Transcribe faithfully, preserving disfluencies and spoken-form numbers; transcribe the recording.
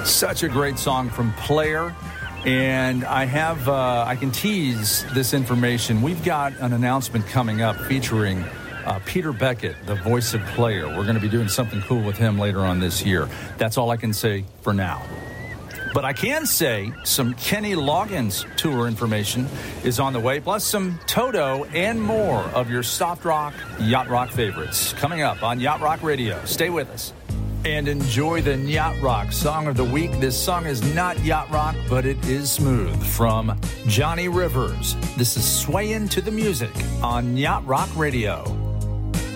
Such a great song from Player. And I have, uh, I can tease this information. We've got an announcement coming up featuring uh, Peter Beckett, the voice of Player. We're going to be doing something cool with him later on this year. That's all I can say for now. But I can say some Kenny Loggins tour information is on the way, plus some Toto and more of your soft rock, yacht rock favorites coming up on Yacht Rock Radio. Stay with us and enjoy the Yacht Rock Song of the Week. This song is not yacht rock, but it is smooth, from Johnny Rivers. This is Swaying to the Music on Yacht Rock Radio.